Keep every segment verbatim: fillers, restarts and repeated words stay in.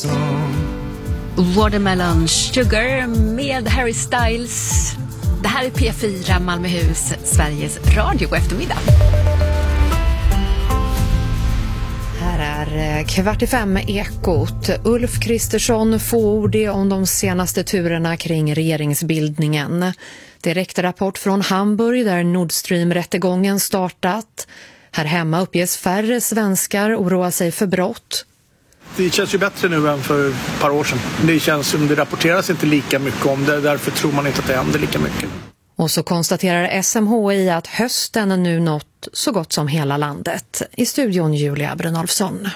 Watermelon Sugar med Harry Styles. Det här är P fyra Malmöhus, Sveriges radio på eftermiddag. Här är kvart i fem Ekot. Ulf Kristersson får om de senaste turerna kring regeringsbildningen. Direkt rapport från Hamburg där Nord Stream-rättegången startat. Här hemma uppges färre svenskar oroa sig för brott. Det känns ju bättre nu än för ett par år sedan. Det känns som det rapporteras inte lika mycket om det. Därför tror man inte att det händer lika mycket. Och så konstaterar S M H I att hösten nu nått så gott som hela landet. I studion Julia Brynolfsson.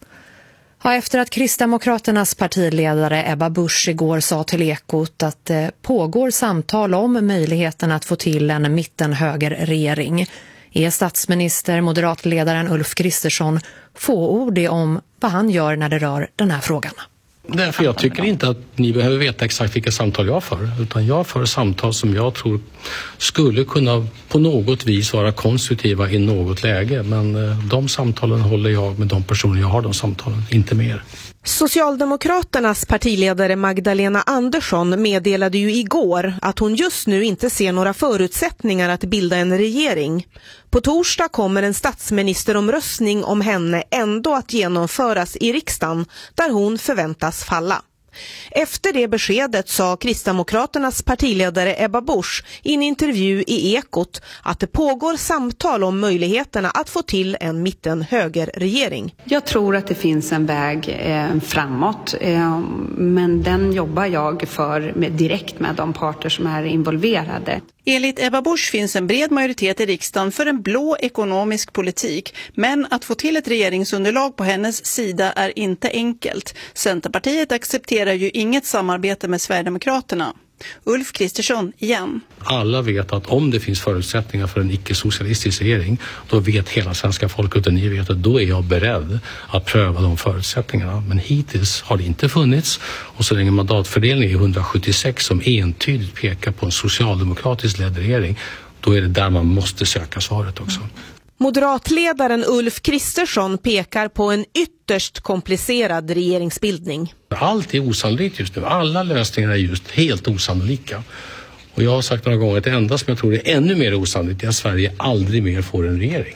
Ja, efter att Kristdemokraternas partiledare Ebba Busch igår sa till Ekot att det pågår samtal om möjligheten att få till en mittenhögerregering är statsminister, moderatledaren Ulf Kristersson fåordig om vad han gör när det rör den här frågan. Därför jag tycker inte att ni behöver veta exakt vilka samtal jag för, utan jag för samtal som jag tror skulle kunna på något vis vara konstruktiva i något läge. Men de samtalen håller jag med de personer jag har de samtalen, inte mer. Socialdemokraternas partiledare Magdalena Andersson meddelade ju igår att hon just nu inte ser några förutsättningar att bilda en regering. På torsdag kommer en statsministeromröstning om henne ändå att genomföras i riksdagen där hon förväntas falla. Efter det beskedet sa Kristdemokraternas partiledare Ebba Busch i en intervju i Ekot att det pågår samtal om möjligheterna att få till en mitten-högerregering. Jag tror att det finns en väg eh, framåt, eh, men den jobbar jag för med, direkt med de parter som är involverade. Enligt Ebba Busch finns en bred majoritet i riksdagen för en blå ekonomisk politik, men att få till ett regeringsunderlag på hennes sida är inte enkelt. Centerpartiet accepterar ju inget samarbete med Sverigedemokraterna. Ulf Kristersson igen. Alla vet att om det finns förutsättningar för en icke-socialistisk regering, då vet hela svenska folket och ni vet att då är jag beredd att pröva de förutsättningarna. Men hittills har det inte funnits, och så länge mandatfördelningen är hundrasjuttiosex som entydigt pekar på en socialdemokratisk ledd regering, då är det där man måste söka svaret också. Moderatledaren Ulf Kristersson pekar på en ytterst komplicerad regeringsbildning. Allt är osannolikt just nu. Alla lösningar är just helt osannolika. Och jag har sagt några gånger att det enda som jag tror är ännu mer osannolikt är att Sverige aldrig mer får en regering.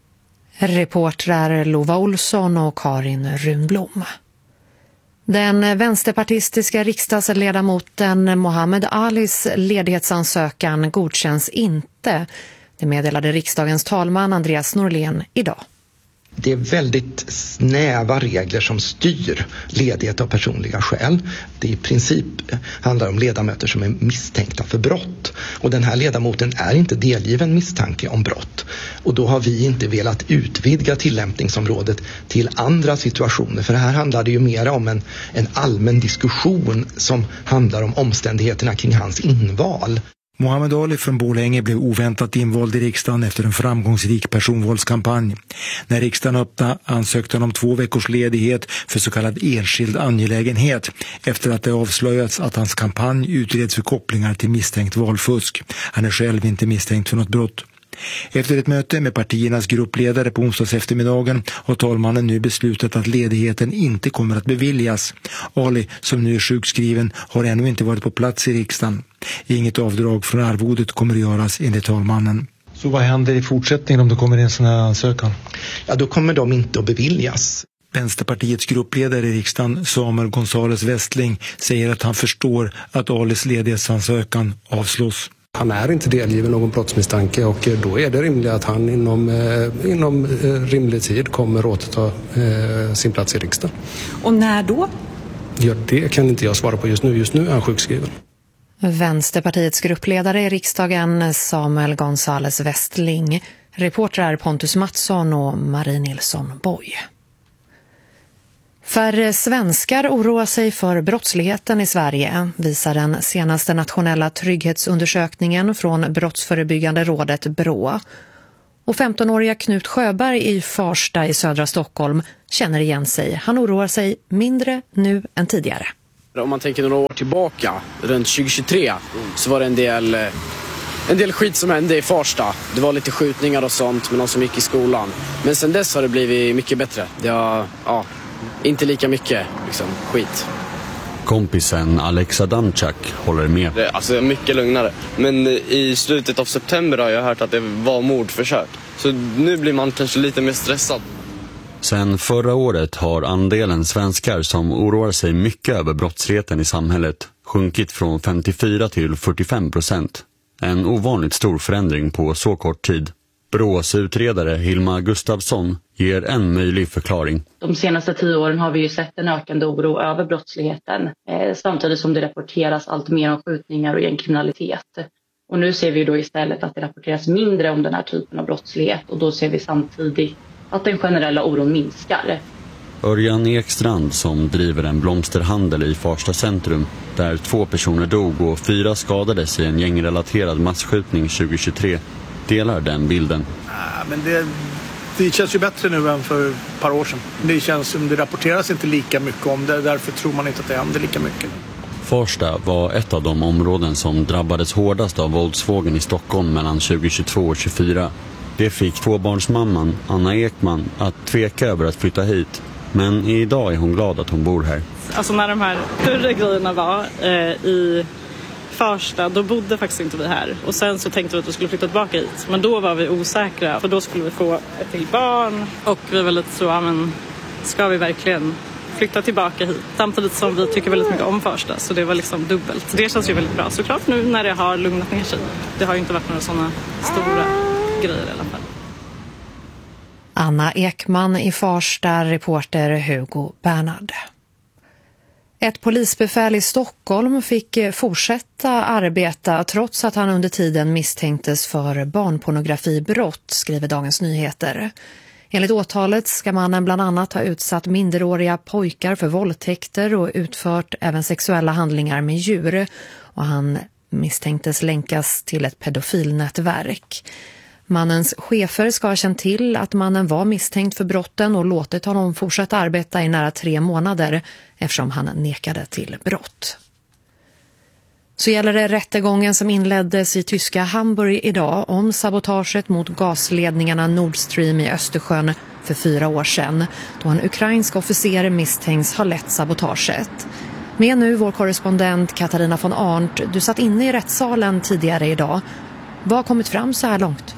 Reportrar Lova Olsson och Karin Runblom. Den vänsterpartistiska riksdagsledamoten Mohammed Alis ledighetsansökan godkänns inte. Det meddelade riksdagens talman Andreas Norlén idag. Det är väldigt snäva regler som styr ledighet av personliga skäl. Det i princip handlar om ledamöter som är misstänkta för brott. Och den här ledamoten är inte delgiven misstanke om brott. Och då har vi inte velat utvidga tillämpningsområdet till andra situationer. För här handlar det ju mer om en, en allmän diskussion som handlar om omständigheterna kring hans inval. Mohammed Ali från Borlänge blev oväntat invald i riksdagen efter en framgångsrik personvalskampanj. När riksdagen öppnade ansökte han om två veckors ledighet för så kallad enskild angelägenhet efter att det avslöjats att hans kampanj utreds för kopplingar till misstänkt valfusk. Han är själv inte misstänkt för något brott. Efter ett möte med partiernas gruppledare på onsdags eftermiddagen har talmannen nu beslutat att ledigheten inte kommer att beviljas. Ali, som nu är sjukskriven, har ännu inte varit på plats i riksdagen. Inget avdrag från arvodet kommer att göras enligt talmannen. Så vad händer i fortsättningen om det kommer en sån här ansökan? Ja, då kommer de inte att beviljas. Vänsterpartiets gruppledare i riksdagen, Samuel Gonzales Westling, säger att han förstår att Alis ledighetsansökan avslås. Han är inte delgiven någon brottsmisstanke och då är det rimligt att han inom, eh, inom eh, rimlig tid kommer återta eh, sin plats i riksdagen. Och när då? Ja, det kan inte jag svara på just nu. Just nu är han sjukskriven. Vänsterpartiets gruppledare i riksdagen Samuel Gonzales Westling, reportrar Pontus Mattsson och Marie Nilsson Boy. Färre svenskar oroar sig för brottsligheten i Sverige, visar den senaste nationella trygghetsundersökningen från Brottsförebyggande rådet Brå. Och femtonåriga Knut Sjöberg i Farsta i södra Stockholm känner igen sig. Han oroar sig mindre nu än tidigare. Om man tänker några år tillbaka, runt tjugo tjugotre, så var det en del, en del skit som hände i Farsta. Det var lite skjutningar och sånt med någon som gick i skolan. Men sen dess har det blivit mycket bättre. Det har, ja, inte lika mycket liksom, skit. Kompisen Alex Adamczak håller med. Det är alltså mycket lugnare. Men i slutet av september har jag hört att det var mordförsök. Så nu blir man kanske lite mer stressad. Sen förra året har andelen svenskar som oroar sig mycket över brottsligheten i samhället sjunkit från femtiofyra till fyrtiofem procent. En ovanligt stor förändring på så kort tid. Brås utredare Hilma Gustafsson ger en möjlig förklaring. De senaste tio åren har vi ju sett en ökande oro över brottsligheten. Eh, samtidigt som det rapporteras allt mer om skjutningar och gängkriminalitet. Och nu ser vi då istället att det rapporteras mindre om den här typen av brottslighet. Och då ser vi samtidigt att den generella oron minskar. Örjan Ekstrand som driver en blomsterhandel i Farsta centrum där två personer dog och fyra skadades i en gängrelaterad masskjutning tjugohundratjugotre delar den bilden. Ja, men det, det känns ju bättre nu än för ett par år sedan. Det känns som det rapporteras inte lika mycket om det, därför tror man inte att det händer lika mycket. Farsta var ett av de områden som drabbades hårdast av våldsvågen i Stockholm mellan tjugohundratjugotvå och tjugofyra. Det fick tvåbarnsmamman Anna Ekman att tveka över att flytta hit. Men idag är hon glad att hon bor här. Alltså när de här större grejerna var eh, i Farsta, då bodde faktiskt inte vi här. Och sen så tänkte vi att vi skulle flytta tillbaka hit. Men då var vi osäkra, för då skulle vi få ett till barn. Och vi var lite så, ja men ska vi verkligen flytta tillbaka hit? Samtidigt som vi tycker väldigt mycket om Farsta, så det var liksom dubbelt. Det känns ju väldigt bra, såklart nu när det har lugnat ner sig. Det har ju inte varit några sådana stora grejer i alla fall. Anna Ekman i Farsta, reporter Hugo Bernhard. Ett polisbefäl i Stockholm fick fortsätta arbeta trots att han under tiden misstänktes för barnpornografibrott, skriver Dagens Nyheter. Enligt åtalet ska mannen bland annat ha utsatt minderåriga pojkar för våldtäkter och utfört även sexuella handlingar med djur. Och han misstänktes länkas till ett pedofilnätverk. Mannens chefer ska ha känt till att mannen var misstänkt för brotten och låtit honom fortsätta arbeta i nära tre månader eftersom han nekade till brott. Så gäller det rättegången som inleddes i tyska Hamburg idag om sabotaget mot gasledningarna Nord Stream i Östersjön för fyra år sedan, då en ukrainsk officer misstänks ha lett sabotaget. Med nu vår korrespondent Katarina von Arndt. Du satt inne i rättssalen tidigare idag. Vad har kommit fram så här långt?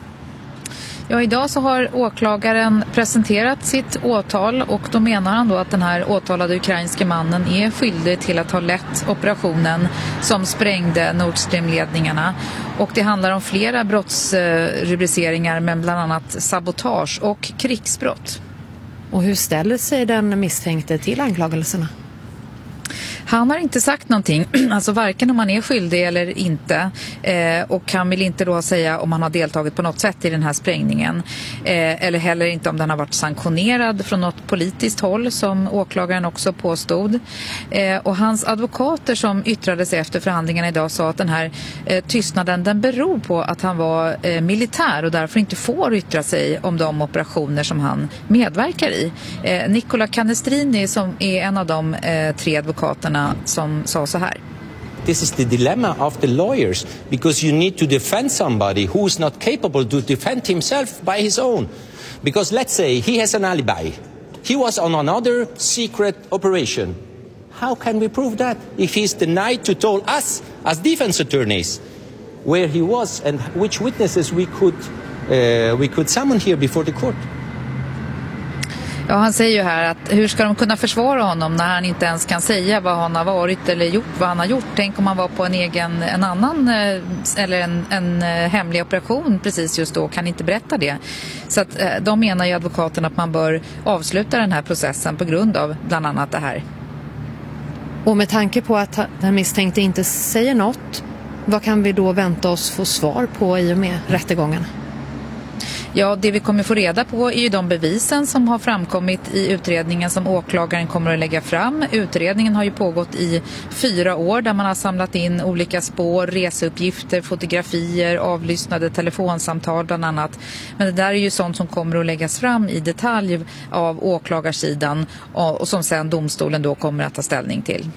Ja, idag så har åklagaren presenterat sitt åtal och då menar han då att den här åtalade ukrainske mannen är skyldig till att ha lett operationen som sprängde Nord Stream-ledningarna. Och det handlar om flera brottsrubriceringar men bland annat sabotage och krigsbrott. Och hur ställer sig den misstänkte till anklagelserna? Han har inte sagt någonting, alltså varken om han är skyldig eller inte, eh, och han vill inte då säga om han har deltagit på något sätt i den här sprängningen, eh, eller heller inte om den har varit sanktionerad från något politiskt håll som åklagaren också påstod. Eh, och hans advokater som yttrade sig efter förhandlingarna idag sa att den här eh, tystnaden den beror på att han var eh, militär och därför inte får yttra sig om de operationer som han medverkar i. Eh, Nicola Canestrini som är en av de eh, tre advokaterna som sa så här. This is the dilemma of the lawyers because you need to defend somebody who is not capable to defend himself by his own. Because let's say he has an alibi. He was on another secret operation. How can we prove that if he's denied to tell us as defense attorneys where he was and which witnesses we could uh, we could summon here before the court? Ja, han säger ju här att hur ska de kunna försvara honom när han inte ens kan säga vad han har varit eller gjort, vad han har gjort. Tänk om han var på en egen, en annan eller en, en hemlig operation precis just då och kan inte berätta det. Så att de menar ju advokaten att man bör avsluta den här processen på grund av bland annat det här. Och med tanke på att den misstänkte inte säger något, vad kan vi då vänta oss få svar på i och med rättegången? Ja, det vi kommer få reda på är ju de bevisen som har framkommit i utredningen som åklagaren kommer att lägga fram. Utredningen har ju pågått i fyra år där man har samlat in olika spår, reseuppgifter, fotografier, avlyssnade telefonsamtal bland annat. Men det där är ju sånt som kommer att läggas fram i detalj av åklagarsidan och som sen domstolen då kommer att ta ställning till.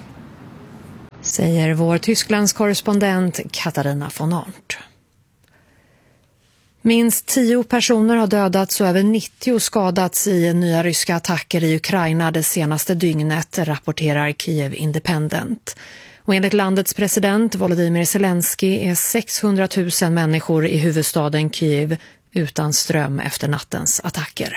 Säger vår Tysklands korrespondent Katarina von Arndt. Minst tio personer har dödats och över nittio skadats i nya ryska attacker i Ukraina det senaste dygnet, rapporterar Kiev Independent. Och enligt landets president Volodymyr Zelensky är sexhundratusen människor i huvudstaden Kiev utan ström efter nattens attacker.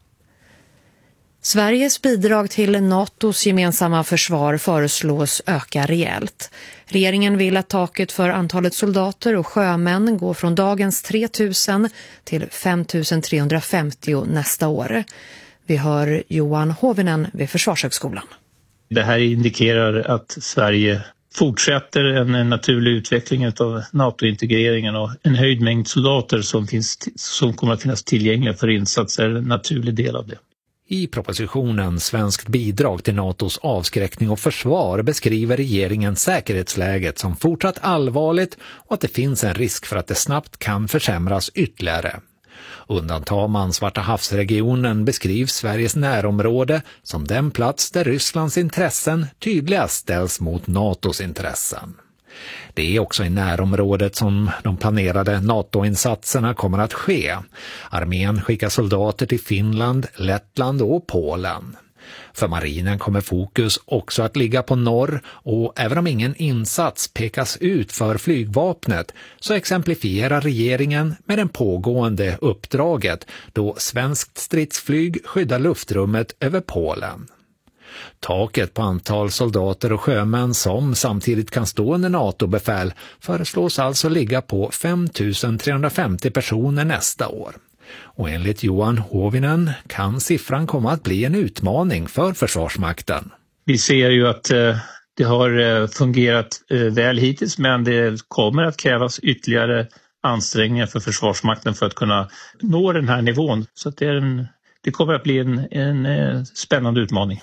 Sveriges bidrag till NATOs gemensamma försvar föreslås öka rejält. Regeringen vill att taket för antalet soldater och sjömän går från dagens tre tusen till fem tusen trehundrafemtio nästa år. Vi hör Johan Hovinen vid Försvarshögskolan. Det här indikerar att Sverige fortsätter en naturlig utveckling av NATO-integreringen och en höjd mängd soldater som, finns, som kommer att finnas tillgängliga för insatser är en naturlig del av det. I propositionen Svenskt bidrag till NATOs avskräckning och försvar beskriver regeringen säkerhetsläget som fortsatt allvarligt och att det finns en risk för att det snabbt kan försämras ytterligare. Undantar man Svarta havsregionen beskrivs Sveriges närområde som den plats där Rysslands intressen tydligast ställs mot NATOs intressen. Det är också i närområdet som de planerade NATO-insatserna kommer att ske. Armén skickar soldater till Finland, Lettland och Polen. För marinen kommer fokus också att ligga på norr och även om ingen insats pekas ut för flygvapnet så exemplifierar regeringen med den pågående uppdraget då svenskt stridsflyg skyddar luftrummet över Polen. Taket på antal soldater och sjömän som samtidigt kan stå under NATO-befäl föreslås alltså ligga på fem tusen trehundrafemtio personer nästa år. Och enligt Johan Hovinen kan siffran komma att bli en utmaning för Försvarsmakten. Vi ser ju att eh, det har eh, fungerat eh, väl hittills, men det kommer att krävas ytterligare ansträngningar för Försvarsmakten för att kunna nå den här nivån. Så att det, är en, det kommer att bli en, en eh, spännande utmaning.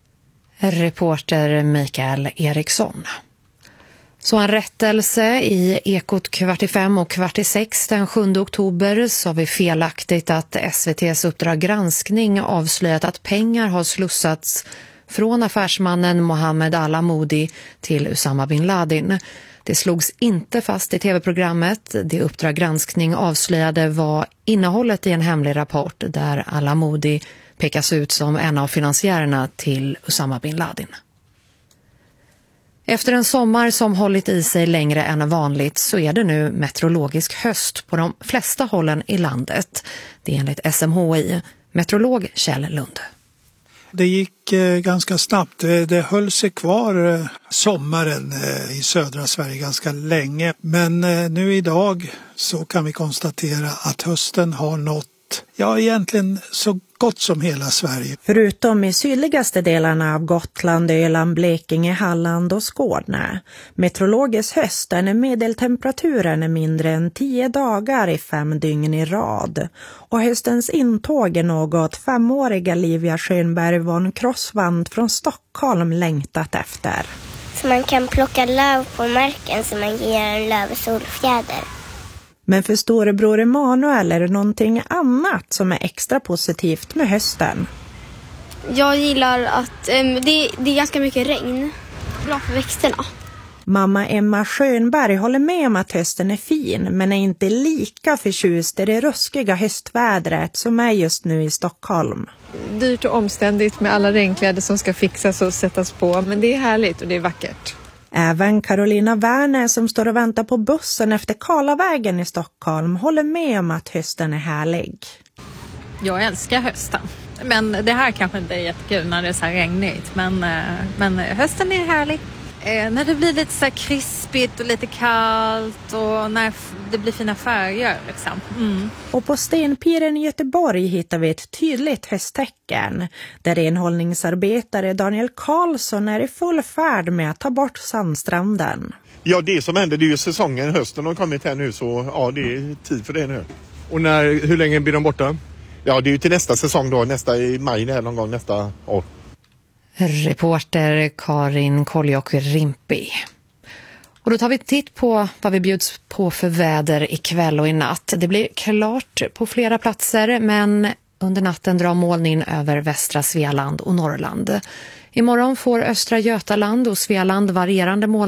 Reporter Mikael Eriksson. Så en rättelse i Ekot kvart i fem och kvart i sex den sjunde oktober sa vi felaktigt att S V T:s Uppdrag granskning avslöjat att pengar har slussats från affärsmannen Mohammed Al-Amoudi till Usama bin Laden. Det slogs inte fast i tv-programmet. Det Uppdrag granskning avslöjade var innehållet i en hemlig rapport där Al-Amoudi pekas ut som en av finansiärerna till Usama bin Laden. Efter en sommar som hållit i sig längre än vanligt så är det nu meteorologisk höst på de flesta hållen i landet. Det är enligt S M H I. Meteorolog Kjell Lund. Det gick eh, ganska snabbt. Det, det höll sig kvar eh, sommaren eh, i södra Sverige ganska länge. Men eh, nu idag så kan vi konstatera att hösten har nått, ja egentligen så gott som hela Sverige. Förutom i sydligaste delarna av Gotland, Öland, Blekinge, Halland och Skåne. Meteorologisk höst är när medeltemperaturen är mindre än tio dagar i fem dygn i rad. Och höstens intåg är något femåriga Livia Schönberg von Crosswand från Stockholm längtat efter. Så man kan plocka löv på marken så man ger en lövsolfjäder. Men för storebror Emanuel är det någonting annat som är extra positivt med hösten. Jag gillar att eh, det, det är ganska mycket regn. Bra för växterna. Mamma Emma Schönberg håller med om att hösten är fin men är inte lika förtjust i det ruskiga höstvädret som är just nu i Stockholm. Dyrt och omständigt med alla regnkläder som ska fixas och sättas på, men det är härligt och det är vackert. Även Carolina Werner som står och väntar på bussen efter Karlavägen i Stockholm håller med om att hösten är härlig. Jag älskar hösten. Men det här kanske inte är jättekul när det är så här regnigt. Men, men hösten är härlig. Eh, när det blir lite så här krispigt och lite kallt och när det blir fina färger liksom. Mm. Och på Stenpiren i Göteborg hittar vi ett tydligt hösttecken där renhållningsarbetare Daniel Karlsson är i full färd med att ta bort sandstranden. Ja, det som händer det är ju säsongen, hösten har kommit här nu så ja, det är tid för det nu. Och när, hur länge blir de borta? Ja, det är ju till nästa säsong då, nästa i maj här någon gång nästa år. Reporter Karin Koljock-Rimpi. Och då tar vi titt på vad vi bjuds på för väder ikväll och i natt. Det blir klart på flera platser men under natten drar moln in över västra Svealand och Norrland. Imorgon får östra Götaland och Svealand varierande moln.